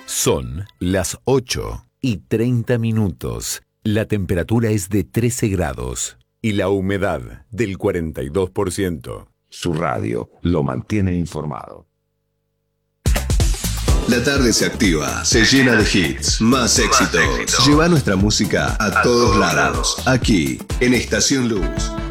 Son las 8:30. La temperatura es de 13 grados y la humedad del 42%. Su radio lo mantiene informado. La tarde se activa, se llena de hits, más éxitos. Lleva nuestra música a todos lados. Aquí, en Estación Luz.